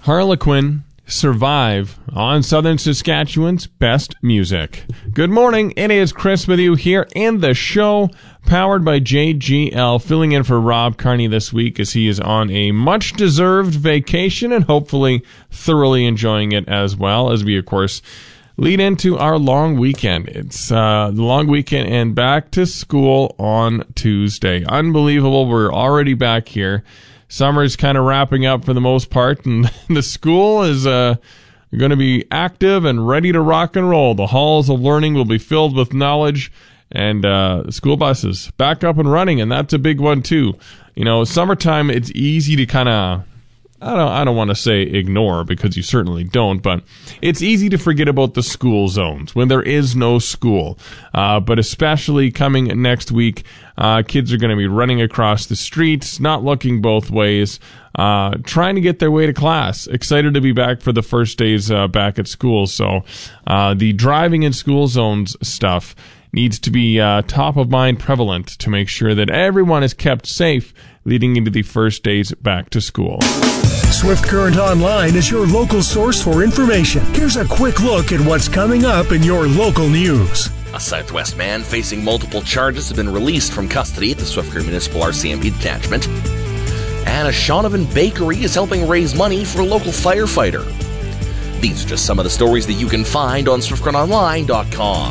Harlequin, Survive on Southern Saskatchewan's Best Music. Good morning, it is Chris with you here in the show, powered by JGL, filling in for Rob Carney this week as he is on a much-deserved vacation and hopefully thoroughly enjoying it as well, as we, of course, lead into our long weekend. It's the long weekend and back to school on Tuesday. Unbelievable, we're already back here. Summer's kind of wrapping up for the most part, and the school is going to be active and ready to rock and roll. The halls of learning will be filled with knowledge, and school buses back up and running, and that's a big one too. You know, summertime, it's easy to kind of, I don't want to say ignore, because you certainly don't, but it's easy to forget about the school zones when there is no school. But especially coming next week, kids are going to be running across the streets, not looking both ways, trying to get their way to class. Excited to be back for the first days back at school. So the driving in school zones stuff needs to be top of mind, prevalent, to make sure that everyone is kept safe leading into the first days back to school. Swift Current Online is your local source for information. Here's a quick look at what's coming up in your local news. A Southwest man facing multiple charges has been released from custody at the Swift Current Municipal RCMP detachment. And a Shaunavon bakery is helping raise money for a local firefighter. These are just some of the stories that you can find on SwiftCurrentOnline.com.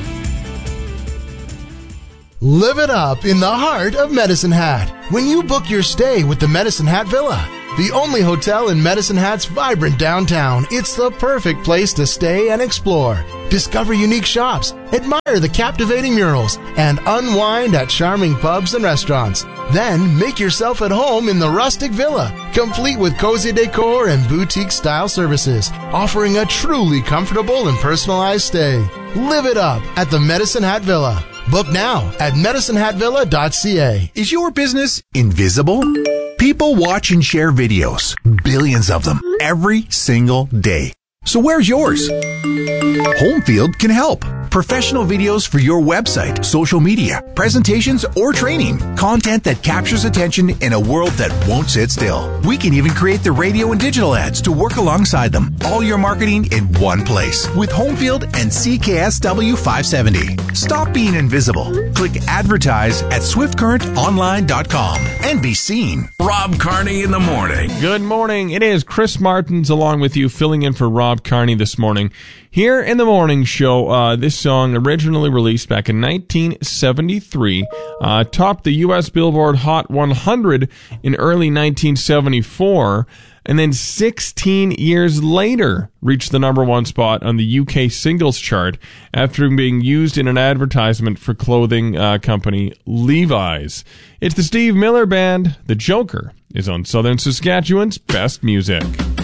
Live it up in the heart of Medicine Hat when you book your stay with the Medicine Hat Villa. The only hotel in Medicine Hat's vibrant downtown, it's the perfect place to stay and explore. Discover unique shops, admire the captivating murals, and unwind at charming pubs and restaurants. Then make yourself at home in the rustic villa, complete with cozy decor and boutique-style services, offering a truly comfortable and personalized stay. Live it up at the Medicine Hat Villa. Book now at medicinehatvilla.ca. Is your business invisible? People watch and share videos, billions of them, every single day. So where's yours? Homefield can help. Professional videos for your website, social media, presentations, or training. Content that captures attention in a world that won't sit still. We can even create the radio and digital ads to work alongside them. All your marketing in one place with Homefield and CKSW 570. Stop being invisible. Click advertise at SwiftCurrentOnline.com and be seen. Rob Carney in the morning. Good morning. It is Chris Martins along with you, filling in for Rob Carney this morning. Here in the morning show, this song, originally released back in 1973, topped the U.S. Billboard Hot 100 in early 1974, and then 16 years later reached the number one spot on the UK singles chart after being used in an advertisement for clothing company Levi's. It's the Steve Miller Band. The Joker is on Southern Saskatchewan's Best Music.